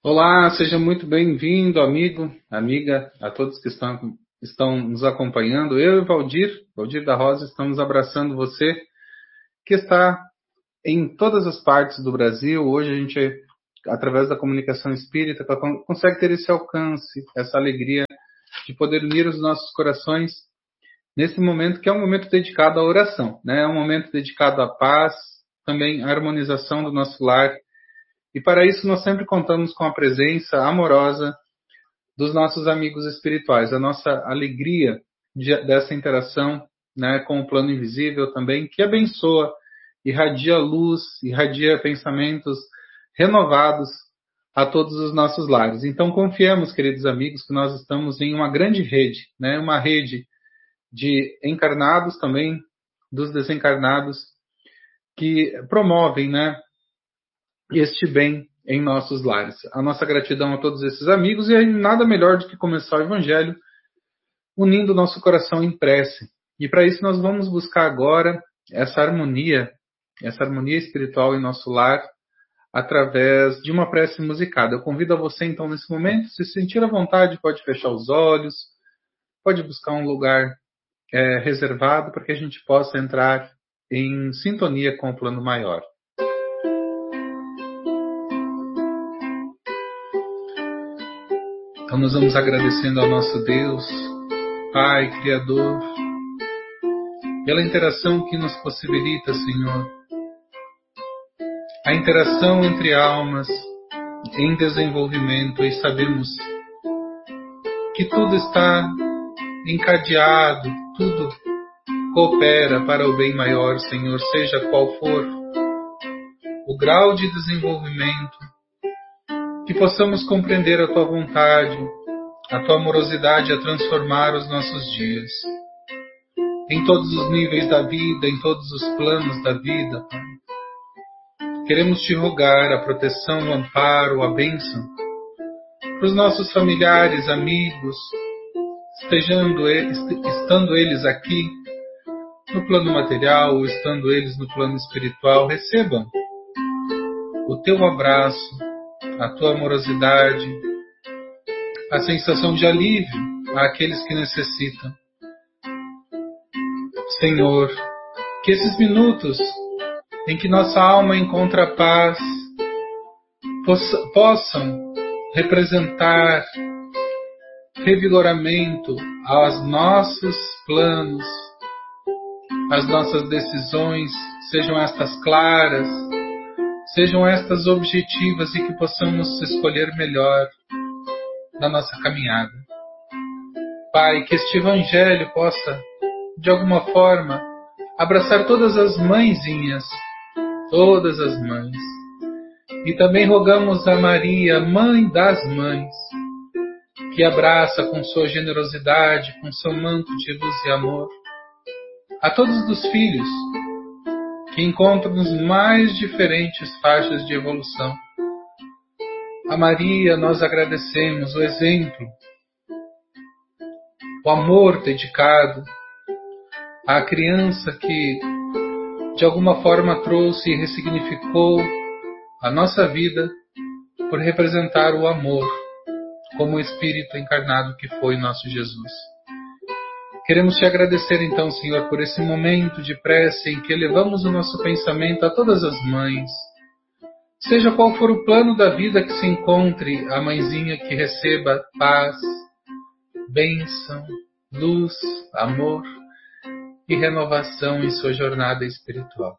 Olá, seja muito bem-vindo, amigo, amiga, a todos que estão nos acompanhando. Eu e Valdir da Rosa, estamos abraçando você que está em todas as partes do Brasil. Hoje a gente, através da comunicação espírita, consegue ter esse alcance, essa alegria de poder unir os nossos corações nesse momento que é um momento dedicado à oração, né? É um momento dedicado à paz, também à harmonização do nosso lar. E para isso nós sempre contamos com a presença amorosa dos nossos amigos espirituais, a nossa alegria dessa interação, né, com o plano invisível também, que abençoa, irradia luz, irradia pensamentos renovados a todos os nossos lares. Então confiemos, queridos amigos, que nós estamos em uma grande rede, né, uma rede de encarnados também, dos desencarnados, que promovem, né, este bem em nossos lares. A nossa gratidão a todos esses amigos, e aí nada melhor do que começar o Evangelho unindo o nosso coração em prece. E para isso nós vamos buscar agora essa harmonia espiritual em nosso lar, através de uma prece musicada. Eu convido a você então nesse momento, se sentir à vontade, pode fechar os olhos, pode buscar um lugar reservado para que a gente possa entrar em sintonia com o plano maior. Então nós vamos agradecendo ao nosso Deus, Pai, Criador, pela interação que nos possibilita, Senhor. A interação entre almas em desenvolvimento, e sabemos que tudo está encadeado, tudo coopera para o bem maior, Senhor, seja qual for o grau de desenvolvimento, que possamos compreender a Tua vontade, a Tua amorosidade a transformar os nossos dias. Em todos os níveis da vida, em todos os planos da vida, Pai. Queremos Te rogar a proteção, o amparo, a bênção para os nossos familiares, amigos, estando eles aqui no plano material ou estando eles no plano espiritual, recebam o Teu abraço, a Tua amorosidade, a sensação de alívio àqueles que necessitam. Senhor, que esses minutos em que nossa alma encontra paz possam representar revigoramento aos nossos planos, as nossas decisões, sejam estas claras, sejam estas objetivas, e que possamos escolher melhor na nossa caminhada. Pai, que este Evangelho possa, de alguma forma, abraçar todas as mãezinhas, todas as mães. E também rogamos a Maria, Mãe das Mães, que abraça com sua generosidade, com seu manto de luz e amor, a todos os filhos que encontram nos mais diferentes faixas de evolução. A Maria nós agradecemos o exemplo, o amor dedicado à criança que de alguma forma trouxe e ressignificou a nossa vida por representar o amor como o Espírito encarnado que foi nosso Jesus. Queremos Te agradecer então, Senhor, por esse momento de prece em que elevamos o nosso pensamento a todas as mães. Seja qual for o plano da vida que se encontre, a mãezinha que receba paz, bênção, luz, amor e renovação em sua jornada espiritual.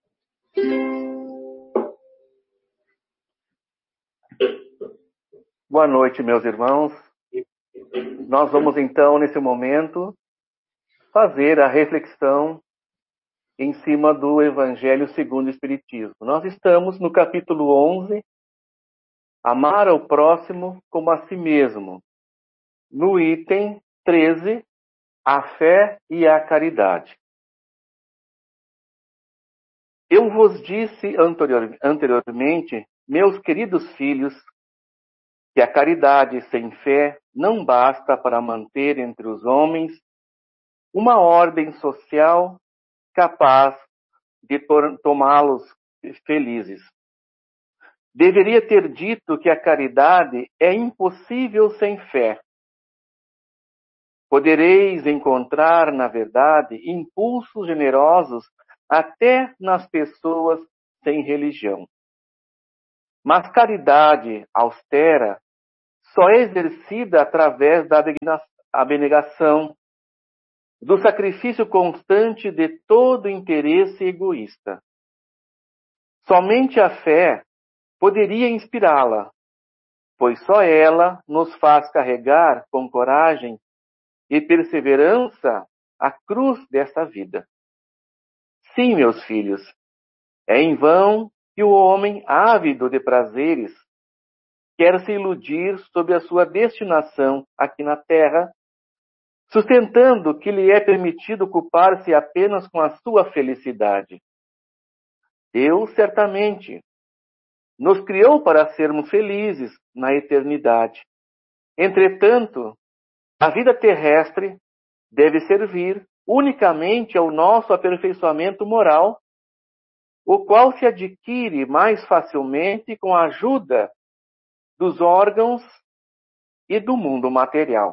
Boa noite, meus irmãos. Nós vamos então, nesse momento, fazer a reflexão em cima do Evangelho segundo o Espiritismo. Nós estamos no capítulo 11, Amar ao próximo como a si mesmo. No item 13, a fé e a caridade. Eu vos disse anteriormente, meus queridos filhos, que a caridade sem fé não basta para manter entre os homens uma ordem social capaz de tomá-los felizes. deveria ter dito que a caridade é impossível sem fé. Podereis encontrar, na verdade, impulsos generosos até nas pessoas sem religião. Mas caridade austera só é exercida através da abnegação, do sacrifício constante de todo interesse egoísta. Somente a fé poderia inspirá-la, pois só ela nos faz carregar com coragem e perseverança a cruz desta vida. Sim, meus filhos, é em vão que o homem ávido de prazeres quer se iludir sobre a sua destinação aqui na terra, sustentando que lhe é permitido ocupar-se apenas com a sua felicidade. Deus, certamente, nos criou para sermos felizes na eternidade. Entretanto, a vida terrestre deve servir unicamente ao nosso aperfeiçoamento moral, o qual se adquire mais facilmente com a ajuda dos órgãos e do mundo material.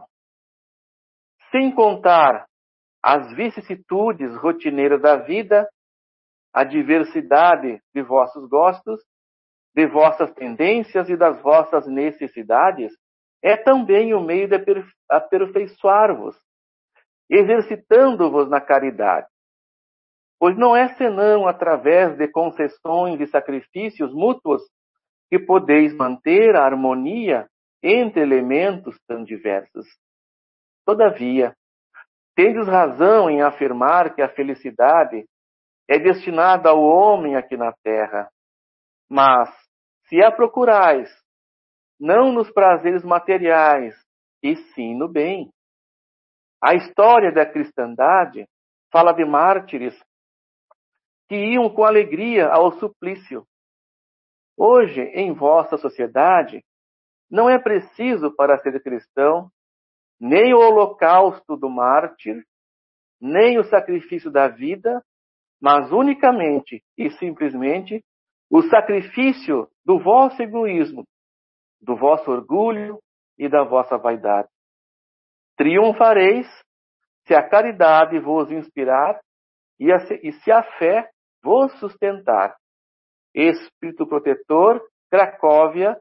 Sem contar as vicissitudes rotineiras da vida, a diversidade de vossos gostos, de vossas tendências e das vossas necessidades, é também o meio de aperfeiçoar-vos, exercitando-vos na caridade. Pois não é senão através de concessões e sacrifícios mútuos que podeis manter a harmonia entre elementos tão diversos. Todavia, tendes razão em afirmar que a felicidade é destinada ao homem aqui na terra. Mas, se a procurais, não nos prazeres materiais, e sim no bem. A história da cristandade fala de mártires que iam com alegria ao suplício. Hoje, em vossa sociedade, não é preciso para ser cristão nem o holocausto do mártir, nem o sacrifício da vida, mas unicamente e simplesmente o sacrifício do vosso egoísmo, do vosso orgulho e da vossa vaidade. Triunfareis se a caridade vos inspirar e se a fé vos sustentar. Espírito Protetor, Cracóvia,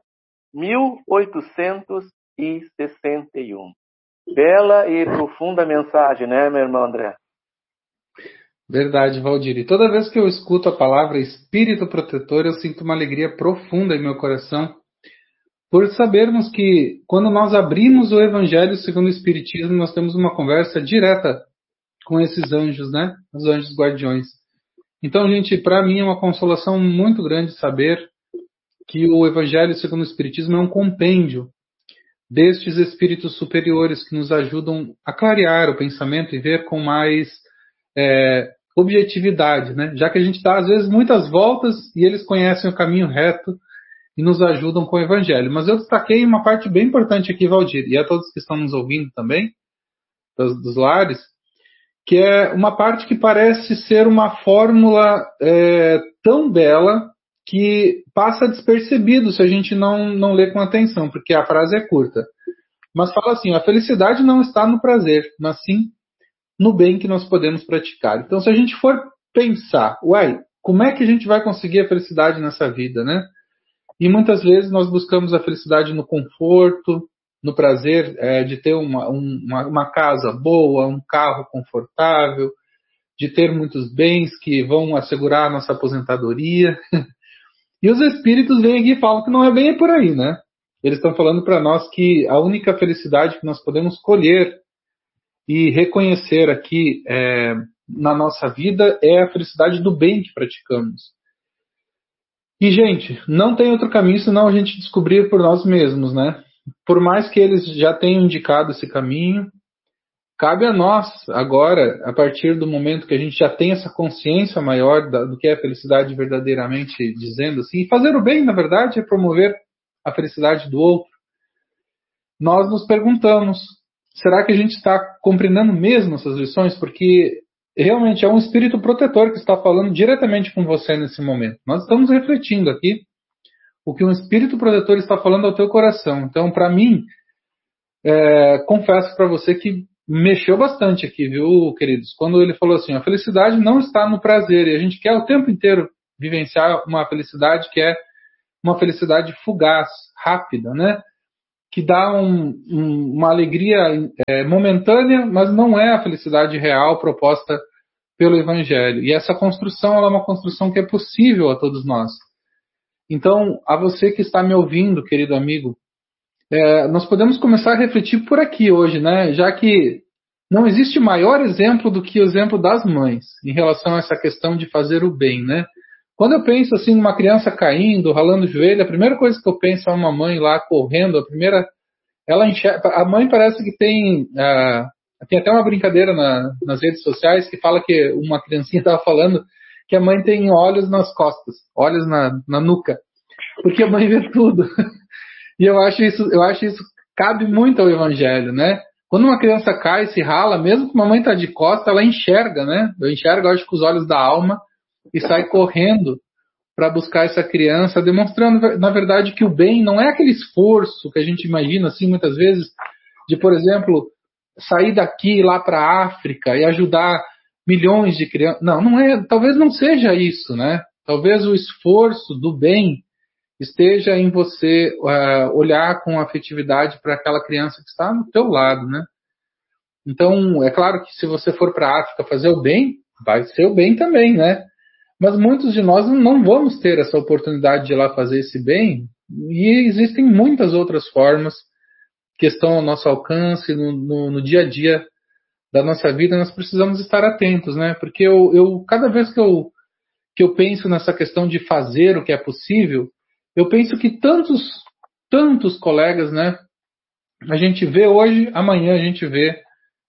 1861. Bela e profunda mensagem, né, meu irmão André? Verdade, Valdir. E toda vez que eu escuto a palavra Espírito Protetor, eu sinto uma alegria profunda em meu coração, por sabermos que quando nós abrimos o Evangelho segundo o Espiritismo, nós temos uma conversa direta com esses anjos, né? Os anjos guardiões. Então, gente, para mim é uma consolação muito grande saber que o Evangelho segundo o Espiritismo é um compêndio destes espíritos superiores que nos ajudam a clarear o pensamento e ver com mais objetividade, né? Já que a gente dá, às vezes, muitas voltas e eles conhecem o caminho reto e nos ajudam com o Evangelho. Mas eu destaquei uma parte bem importante aqui, Valdir, e a todos que estão nos ouvindo também, dos lares, que é uma parte que parece ser uma fórmula tão bela que passa despercebido se a gente não lê com atenção, porque a frase é curta. Mas fala assim, a felicidade não está no prazer, mas sim no bem que nós podemos praticar. Então, se a gente for pensar, como é que a gente vai conseguir a felicidade nessa vida, né? E muitas vezes nós buscamos a felicidade no conforto, no prazer de ter uma casa boa, um carro confortável, de ter muitos bens que vão assegurar a nossa aposentadoria. E os espíritos vêm aqui e falam que não é bem por aí, né? Eles estão falando para nós que a única felicidade que nós podemos colher e reconhecer aqui na nossa vida é a felicidade do bem que praticamos. E, gente, não tem outro caminho senão a gente descobrir por nós mesmos, né? Por mais que eles já tenham indicado esse caminho, cabe a nós agora, a partir do momento que a gente já tem essa consciência maior do que é a felicidade verdadeiramente dizendo assim, e fazer o bem, na verdade, é promover a felicidade do outro. Nós nos perguntamos, será que a gente está compreendendo mesmo essas lições? Porque realmente é um espírito protetor que está falando diretamente com você nesse momento. Nós estamos refletindo aqui o que um espírito protetor está falando ao teu coração. Então, para mim, confesso para você que mexeu bastante aqui, viu, queridos? Quando ele falou assim, a felicidade não está no prazer, e a gente quer o tempo inteiro vivenciar uma felicidade que é uma felicidade fugaz, rápida, né? Que dá uma alegria momentânea, mas não é a felicidade real proposta pelo Evangelho. E essa construção ela é uma construção que é possível a todos nós. Então, a você que está me ouvindo, querido amigo, nós podemos começar a refletir por aqui hoje, né? Já que não existe maior exemplo do que o exemplo das mães em relação a essa questão de fazer o bem, né? Quando eu penso assim numa criança caindo, ralando o joelho, a primeira coisa que eu penso é uma mãe lá correndo, ela enxerga, a mãe parece que tem até uma brincadeira nas redes sociais que fala que uma criancinha estava falando que a mãe tem olhos nas costas, olhos na nuca, porque a mãe vê tudo. E eu acho isso cabe muito ao Evangelho, né? Quando uma criança cai, se rala, mesmo que uma mãe está de costas, ela enxerga, né? Eu enxergo, acho, com os olhos da alma e sai correndo para buscar essa criança, demonstrando, na verdade, que o bem não é aquele esforço que a gente imagina, assim, muitas vezes, de, por exemplo, sair daqui lá para a África e ajudar milhões de crianças. Não, não é, talvez não seja isso, né? Talvez o esforço do bem esteja em você olhar com afetividade para aquela criança que está no teu lado, né? Então, é claro que se você for para a África fazer o bem, vai ser o bem também, né? Mas muitos de nós não vamos ter essa oportunidade de ir lá fazer esse bem, e existem muitas outras formas que estão ao nosso alcance no dia a dia da nossa vida. Nós precisamos estar atentos, né? Porque cada vez que eu penso nessa questão de fazer o que é possível, eu penso que tantos colegas, né? A gente vê hoje, amanhã a gente vê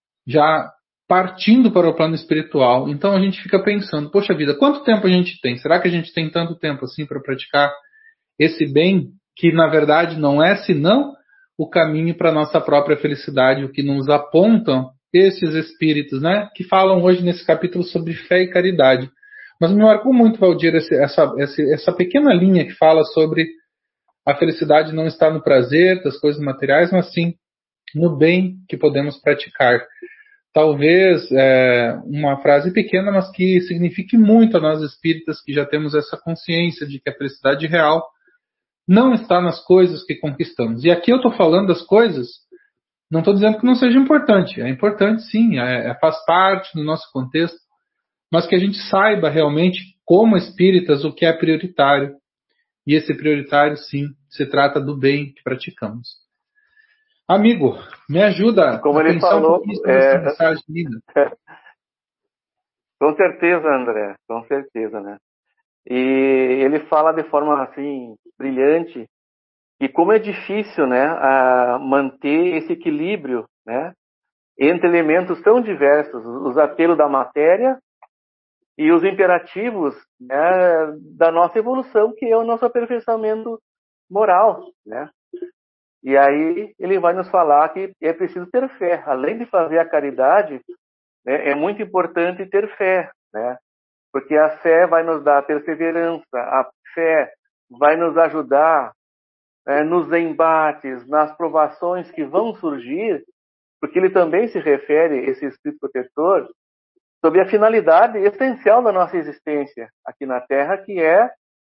já partindo para o plano espiritual. Então a gente fica pensando, poxa vida, quanto tempo a gente tem? Será que a gente tem tanto tempo assim para praticar esse bem que na verdade não é senão o caminho para a nossa própria felicidade, o que nos apontam esses espíritos, né? Que falam hoje nesse capítulo sobre fé e caridade. Mas me marcou muito, Valdir, essa pequena linha que fala sobre a felicidade não está no prazer das coisas materiais, mas sim no bem que podemos praticar. Talvez uma frase pequena, mas que signifique muito a nós espíritas que já temos essa consciência de que a felicidade real não está nas coisas que conquistamos. E aqui eu estou falando das coisas, não estou dizendo que não seja importante. É importante sim, faz parte do nosso contexto, mas que a gente saiba realmente, como espíritas, o que é prioritário. E esse prioritário, sim, se trata do bem que praticamos. Amigo, me ajuda Como a ele pensar falou, um pouquinho sobre essa mensagem linda. Com certeza, André, com certeza, né? E ele fala de forma assim brilhante e como é difícil, né, manter esse equilíbrio, né, entre elementos tão diversos, os apelos da matéria e os imperativos, né, da nossa evolução, que é o nosso aperfeiçoamento moral, né? E aí ele vai nos falar que é preciso ter fé. Além de fazer a caridade, né, é muito importante ter fé, né? Porque a fé vai nos dar perseverança, a fé vai nos ajudar nos embates, nas provações que vão surgir, porque ele também se refere, esse Espírito Protetor, sobre a finalidade essencial da nossa existência aqui na Terra, que é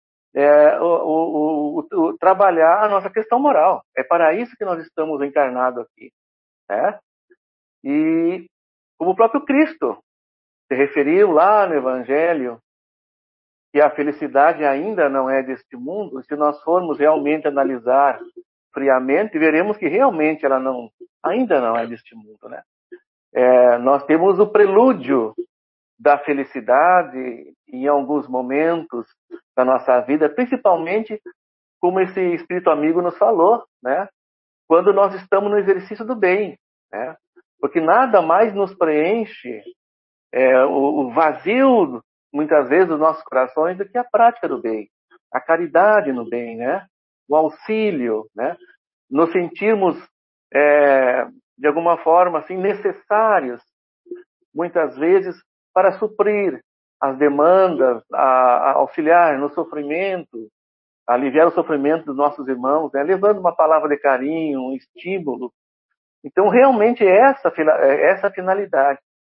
o trabalhar a nossa questão moral. É para isso que nós estamos encarnados aqui, né? E como o próprio Cristo se referiu lá no Evangelho, que a felicidade ainda não é deste mundo, se nós formos realmente analisar friamente, veremos que realmente ela ainda não é deste mundo, né? Nós temos o prelúdio da felicidade em alguns momentos da nossa vida, principalmente como esse espírito amigo nos falou, né? Quando nós estamos no exercício do bem, né? Porque nada mais nos preenche o vazio, muitas vezes, dos nossos corações do que a prática do bem, a caridade no bem, né? O auxílio, né? Nos sentirmos, de alguma forma, assim, necessários, muitas vezes, para suprir as demandas, a auxiliar no sofrimento, aliviar o sofrimento dos nossos irmãos, né? Levando uma palavra de carinho, um estímulo. Então, realmente, é essa a finalidade.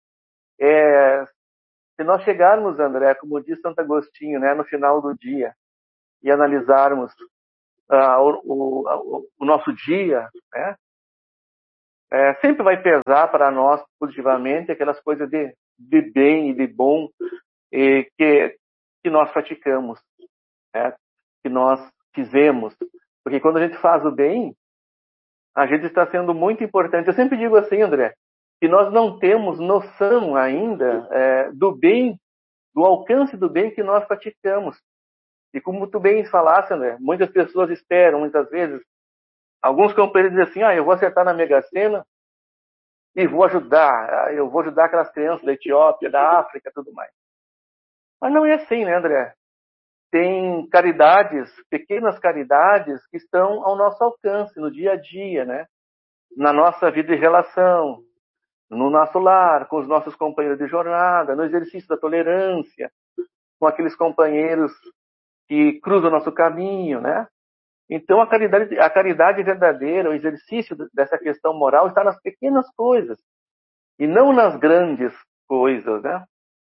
Se nós chegarmos, André, como diz Santo Agostinho, né, no final do dia, e analisarmos o nosso dia, né, sempre vai pesar para nós positivamente aquelas coisas de bem e de bom que nós praticamos, né, que nós fizemos. Porque quando a gente faz o bem, a gente está sendo muito importante. Eu sempre digo assim, André, que nós não temos noção ainda do bem, do alcance do bem que nós praticamos. E como tu bem falaste, André, muitas pessoas esperam, muitas vezes, alguns companheiros dizem assim, eu vou acertar na Mega Sena e vou ajudar, eu vou ajudar aquelas crianças da Etiópia, da África, tudo mais. Mas não é assim, né, André? Tem caridades, pequenas caridades, que estão ao nosso alcance, no dia a dia, né? Na nossa vida de relação, no nosso lar, com os nossos companheiros de jornada, no exercício da tolerância, com aqueles companheiros que cruzam o nosso caminho, né? Então, a caridade verdadeira, o exercício dessa questão moral está nas pequenas coisas e não nas grandes coisas, né?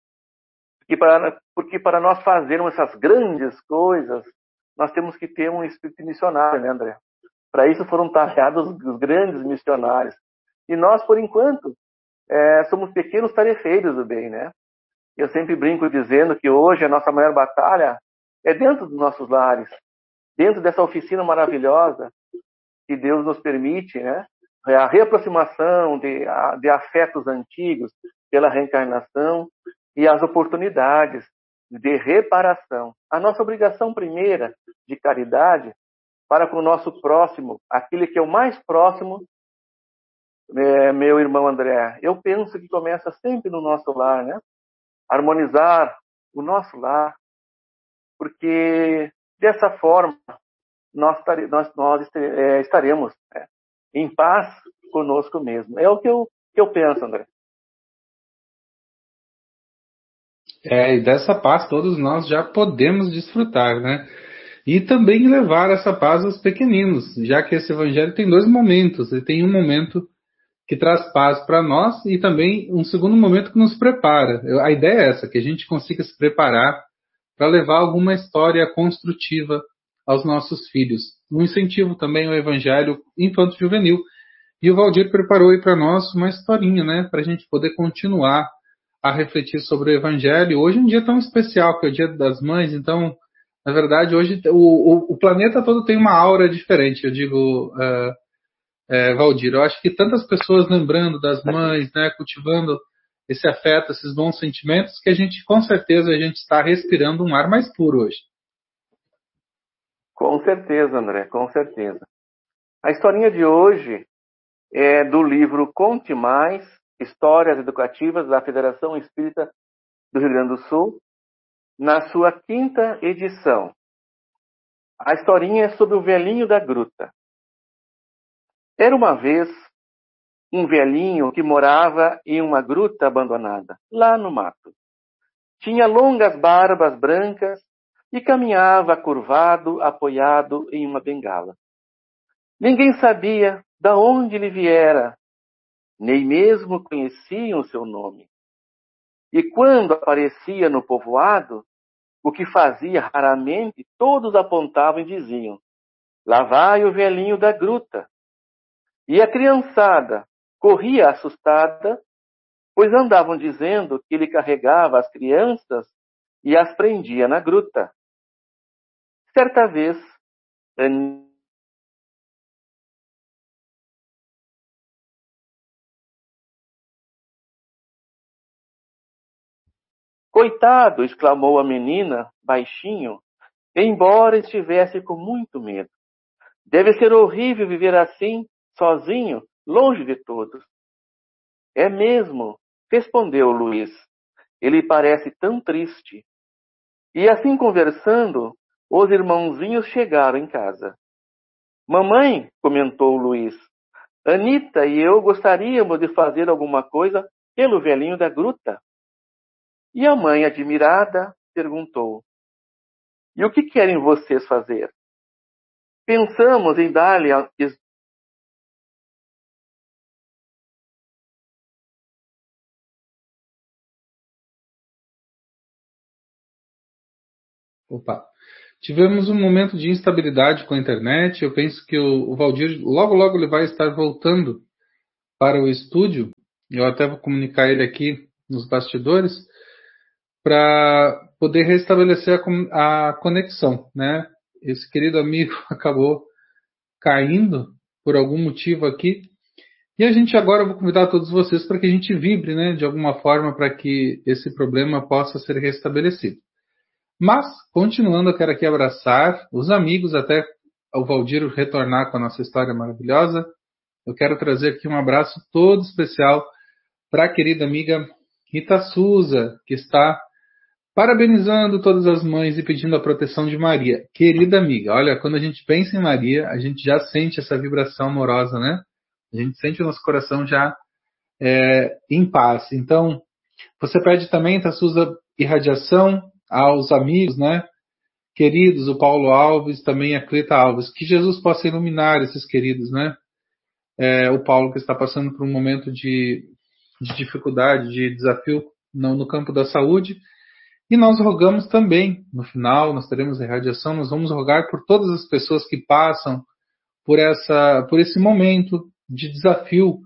Porque para nós fazermos essas grandes coisas, nós temos que ter um espírito missionário, né, André? Para isso foram tareados os grandes missionários. E nós, por enquanto, somos pequenos tarefeiros do bem, né? Eu sempre brinco dizendo que hoje a nossa maior batalha é dentro dos nossos lares, dentro dessa oficina maravilhosa que Deus nos permite, né? A reaproximação de afetos antigos pela reencarnação e as oportunidades de reparação. A nossa obrigação primeira de caridade para com o nosso próximo, aquele que é o mais próximo, meu irmão André, eu penso que começa sempre no nosso lar, né? Harmonizar o nosso lar, porque dessa forma nós estaremos em paz conosco mesmo. É o que eu penso, André. E dessa paz todos nós já podemos desfrutar, né? E também levar essa paz aos pequeninos, já que esse evangelho tem dois momentos. Ele tem um momento que traz paz para nós e também um segundo momento que nos prepara. A ideia é essa, que a gente consiga se preparar para levar alguma história construtiva aos nossos filhos. Um incentivo também ao evangelho infanto-juvenil. E o Valdir preparou aí para nós uma historinha, né, para a gente poder continuar a refletir sobre o evangelho. Hoje é um dia tão especial, que é o Dia das Mães, então, na verdade, hoje o planeta todo tem uma aura diferente, eu digo, Valdir. Eu acho que tantas pessoas lembrando das mães, né, cultivando esse afeto, esses bons sentimentos, que a gente, com certeza, a gente está respirando um ar mais puro hoje. Com certeza, André, com certeza. A historinha de hoje é do livro Conte Mais, Histórias Educativas da Federação Espírita do Rio Grande do Sul, na sua 5ª edição. A historinha é sobre o velhinho da gruta. Era uma vez um velhinho que morava em uma gruta abandonada, lá no mato. Tinha longas barbas brancas e caminhava curvado, apoiado em uma bengala. Ninguém sabia de onde ele viera, nem mesmo conheciam o seu nome. E quando aparecia no povoado, o que fazia raramente, todos apontavam e diziam: lá vai o velhinho da gruta. E a criançada corria assustada, pois andavam dizendo que ele carregava as crianças e as prendia na gruta. Certa vez, coitado, exclamou a menina, baixinho, embora estivesse com muito medo. Deve ser horrível viver assim, sozinho, longe de todos. É mesmo, respondeu Luiz. Ele parece tão triste. E assim conversando, os irmãozinhos chegaram em casa. Mamãe, comentou Luiz, Anita e eu gostaríamos de fazer alguma coisa pelo velhinho da gruta. E a mãe, admirada, perguntou: E o que querem vocês fazer? Pensamos em dar-lhe Opa. Tivemos um momento de instabilidade com a internet. Eu penso que o Valdir, logo, logo ele vai estar voltando para o estúdio. Eu até vou comunicar ele aqui nos bastidores para poder restabelecer a conexão, né? Esse querido amigo acabou caindo por algum motivo aqui. E a gente agora vou convidar todos vocês para que a gente vibre, né, de alguma forma para que esse problema possa ser restabelecido. Mas, continuando, eu quero aqui abraçar os amigos até o Valdir retornar com a nossa história maravilhosa. Eu quero trazer aqui um abraço todo especial para a querida amiga Rita Souza, que está parabenizando todas as mães e pedindo a proteção de Maria. Querida amiga, olha, quando a gente pensa em Maria, a gente já sente essa vibração amorosa, né? A gente sente o nosso coração já em paz. Então, você pede também, Rita Souza, irradiação aos amigos, né? Queridos, o Paulo Alves, também a Cleta Alves. Que Jesus possa iluminar esses queridos, né? O Paulo que está passando por um momento de dificuldade, de desafio no campo da saúde. E nós rogamos também, no final, nós teremos a irradiação, nós vamos rogar por todas as pessoas que passam por esse momento de desafio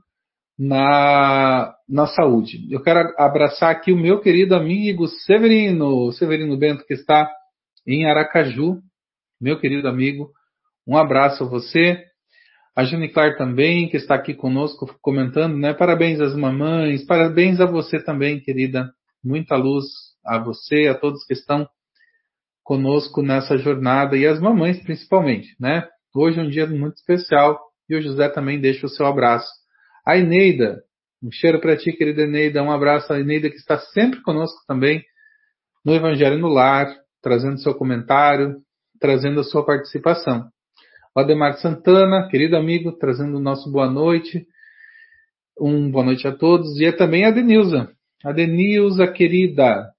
na saúde. Eu quero abraçar aqui o meu querido amigo Severino Bento, que está em Aracaju, meu querido amigo. Um abraço a você. A Janiclar também, que está aqui conosco comentando, né? Parabéns às mamães, parabéns a você também, querida. Muita luz a você, a todos que estão conosco nessa jornada e as mamães principalmente, né? Hoje é um dia muito especial e o José também deixa o seu abraço. A Eneida, um cheiro para ti, querida Eneida, um abraço a Eneida que está sempre conosco também no Evangelho no Lar, trazendo seu comentário, trazendo a sua participação. O Ademar Santana, querido amigo, trazendo o nosso boa noite. Boa noite a todos. E é também a Denilza. A Denilza, querida.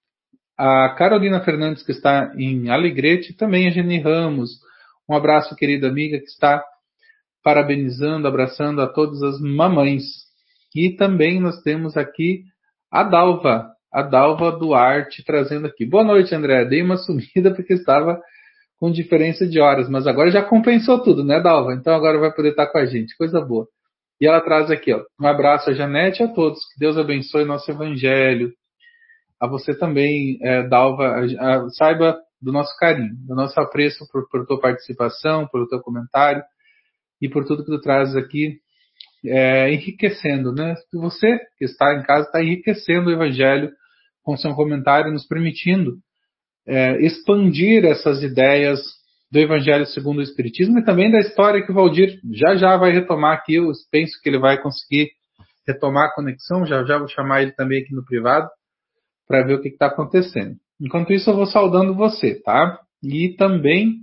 A Carolina Fernandes, que está em Alegrete. Também a Jenny Ramos. Um abraço, querida amiga, que está parabenizando, abraçando a todas as mamães. E também nós temos aqui a Dalva Duarte, trazendo aqui. Boa noite, André. Dei uma sumida porque estava com diferença de horas, mas agora já compensou tudo, né, Dalva? Então agora vai poder estar com a gente, coisa boa. E ela traz aqui, ó, um abraço a Janete e a todos, que Deus abençoe nosso evangelho. A você também, Dalva, saiba do nosso carinho, do nosso apreço por tua participação, pelo teu comentário e por tudo que tu trazes aqui, enriquecendo, né? Você que está em casa está enriquecendo o evangelho com seu comentário, nos permitindo expandir essas ideias do Evangelho segundo o Espiritismo e também da história que o Valdir já vai retomar aqui. Eu penso que ele vai conseguir retomar a conexão. Já vou chamar ele também aqui no privado para ver o que está acontecendo. Enquanto isso, eu vou saudando você, tá? E também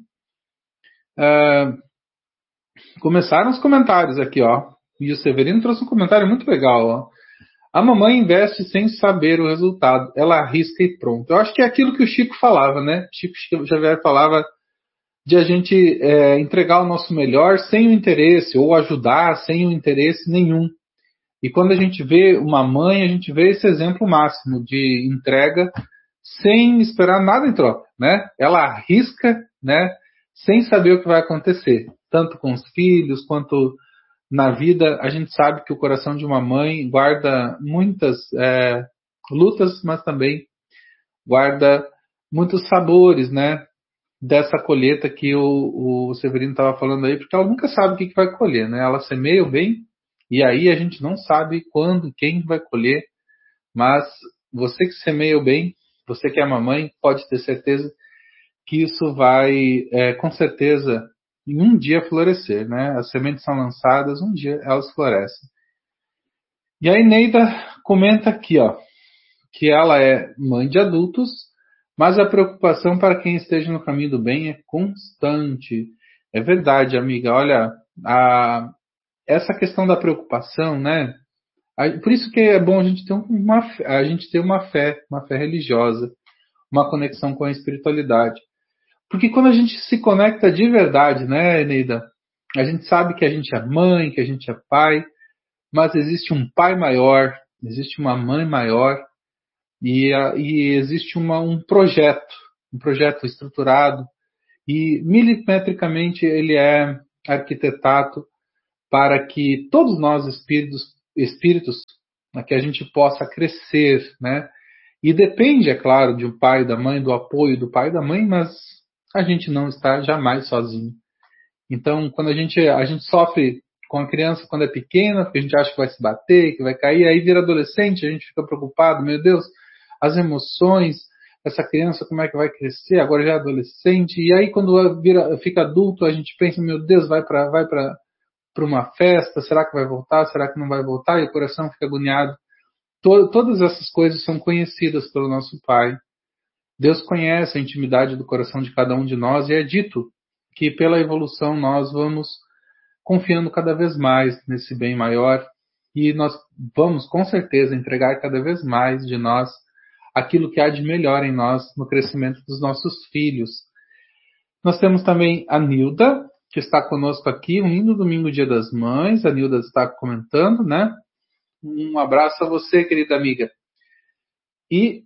começaram os comentários aqui, ó. E o Severino trouxe um comentário muito legal, ó. A mamãe investe sem saber o resultado. Ela arrisca e pronto. Eu acho que é aquilo que o Chico falava, né? Chico Xavier falava de a gente entregar o nosso melhor sem o interesse, ou ajudar sem o interesse nenhum. E quando a gente vê uma mãe, a gente vê esse exemplo máximo de entrega sem esperar nada em troca, né? Ela arrisca, né? Sem saber o que vai acontecer. Tanto com os filhos, quanto na vida. A gente sabe que o coração de uma mãe guarda muitas lutas, mas também guarda muitos sabores, né? Dessa colheita que o Severino estava falando aí, porque ela nunca sabe o que vai colher, né? Ela semeia o bem, e aí a gente não sabe quando, quem vai colher, mas você que semeia o bem, você que é mamãe, pode ter certeza que isso vai, com certeza, em um dia florescer, né? As sementes são lançadas, um dia elas florescem. E a Eneida comenta aqui, ó, que ela é mãe de adultos, mas a preocupação para quem esteja no caminho do bem é constante. É verdade, amiga. Olha, essa questão da preocupação, né? Por isso que é bom a gente ter uma fé religiosa, uma conexão com a espiritualidade. Porque quando a gente se conecta de verdade, né, Eneida? A gente sabe que a gente é mãe, que a gente é pai, mas existe um pai maior, existe uma mãe maior e existe um projeto estruturado e milimetricamente ele é arquitetado para que todos nós espíritos, que a gente possa crescer, né? E depende, é claro, de um pai e da mãe, do apoio do pai e da mãe, mas a gente não está jamais sozinho. Então, quando a gente sofre com a criança quando é pequena, porque a gente acha que vai se bater, que vai cair, aí vira adolescente, a gente fica preocupado, meu Deus, as emoções, essa criança como é que vai crescer, agora já é adolescente, e aí quando fica adulto, a gente pensa, meu Deus, vai para uma festa, será que vai voltar, será que não vai voltar, e o coração fica agoniado. Todas essas coisas são conhecidas pelo nosso Pai. Deus conhece a intimidade do coração de cada um de nós e é dito que pela evolução nós vamos confiando cada vez mais nesse bem maior e nós vamos com certeza entregar cada vez mais de nós aquilo que há de melhor em nós no crescimento dos nossos filhos. Nós temos também a Nilda, que está conosco aqui, um lindo domingo, Dia das Mães. A Nilda está comentando, né? Um abraço a você, querida amiga. E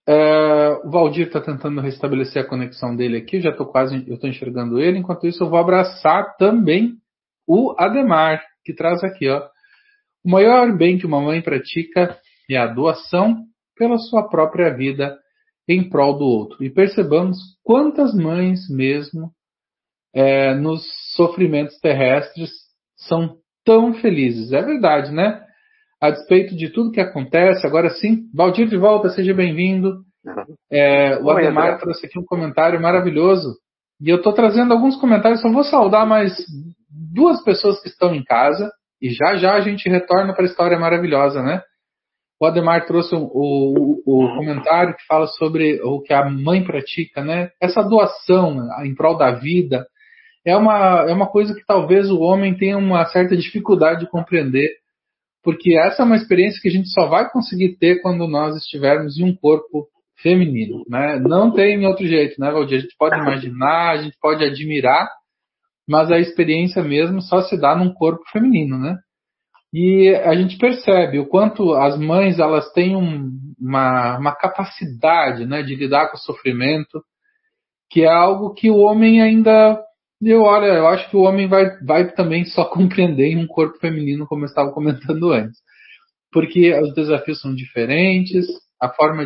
o Valdir está tentando restabelecer a conexão dele aqui, eu estou enxergando ele. Enquanto isso, eu vou abraçar também o Ademar, que traz aqui, ó. O maior bem que uma mãe pratica é a doação pela sua própria vida em prol do outro. E percebamos quantas mães mesmo nos sofrimentos terrestres são tão felizes. É verdade, né? A despeito de tudo que acontece, agora sim, Valdir de volta, seja bem-vindo. O Ademar trouxe aqui um comentário maravilhoso. E eu estou trazendo alguns comentários, só vou saudar mais 2 pessoas que estão em casa. E já já a gente retorna para a história maravilhosa, né? O Ademar trouxe o comentário que fala sobre o que a mãe pratica, né? Essa doação em prol da vida é uma coisa que talvez o homem tenha uma certa dificuldade de compreender, porque essa é uma experiência que a gente só vai conseguir ter quando nós estivermos em um corpo feminino, né? Não tem outro jeito, né, Valdir? A gente pode imaginar, a gente pode admirar, mas a experiência mesmo só se dá num corpo feminino, né? E a gente percebe o quanto as mães elas têm uma capacidade, né, de lidar com o sofrimento, que é algo que o homem ainda... eu acho que o homem vai também só compreender em um corpo feminino, como eu estava comentando antes. Porque os desafios são diferentes, a forma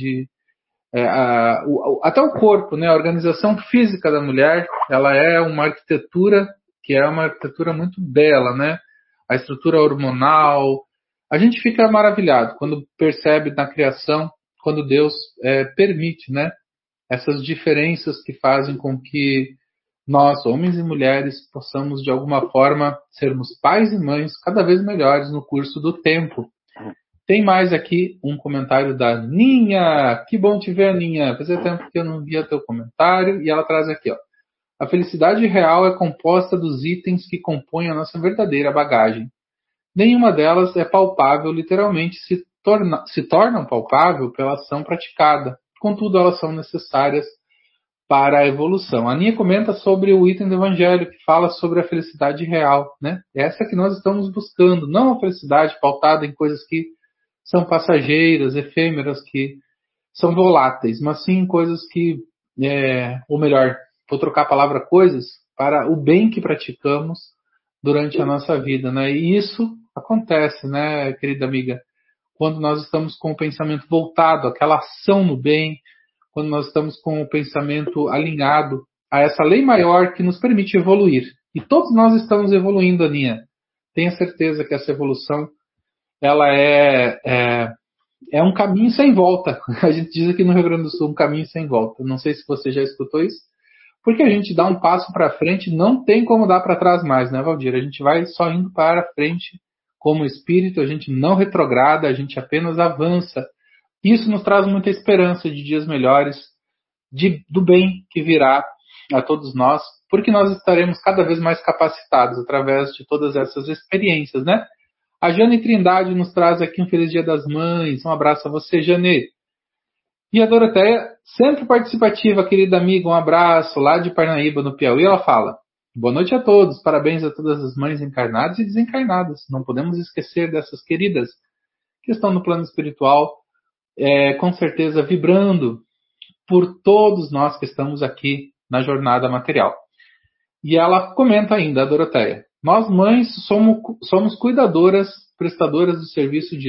até o corpo, né, a organização física da mulher, ela é uma arquitetura que é uma arquitetura muito bela, né? A estrutura hormonal. A gente fica maravilhado quando percebe na criação, quando Deus permite, né, essas diferenças que fazem com que nós, homens e mulheres, possamos de alguma forma sermos pais e mães cada vez melhores no curso do tempo. Tem mais aqui um comentário da Ninha. Que bom te ver, Ninha. Fazia tempo que eu não via teu comentário. E ela traz aqui, ó. A felicidade real é composta dos itens que compõem a nossa verdadeira bagagem. Nenhuma delas é palpável, literalmente se tornam palpável pela ação praticada. Contudo, elas são necessárias para a evolução. A Ninha comenta sobre o item do Evangelho que fala sobre a felicidade real, né? Essa que nós estamos buscando, não a felicidade pautada em coisas que são passageiras, efêmeras, que são voláteis, mas sim coisas que, ou melhor, vou trocar a palavra coisas para o bem que praticamos durante a nossa vida, né? E isso acontece, né, querida amiga, quando nós estamos com o pensamento voltado àquela ação no bem, quando nós estamos com o pensamento alinhado a essa lei maior que nos permite evoluir. E todos nós estamos evoluindo, Aninha. Tenha certeza que essa evolução ela é um caminho sem volta. A gente diz aqui no Rio Grande do Sul, um caminho sem volta. Não sei se você já escutou isso, porque a gente dá um passo para frente, não tem como dar para trás mais, né, Valdir? A gente vai só indo para frente como espírito, a gente não retrograda, a gente apenas avança. Isso nos traz muita esperança de dias melhores, do bem que virá a todos nós, porque nós estaremos cada vez mais capacitados através de todas essas experiências, né? A Jane Trindade nos traz aqui um Feliz Dia das Mães. Um abraço a você, Jane. E a Doroteia, sempre participativa, querida amiga, um abraço lá de Parnaíba, no Piauí, ela fala: boa noite a todos, parabéns a todas as mães encarnadas e desencarnadas. Não podemos esquecer dessas queridas que estão no plano espiritual, com certeza vibrando por todos nós que estamos aqui na jornada material. E ela comenta ainda, a Doroteia: nós mães somos cuidadoras, prestadoras do serviço de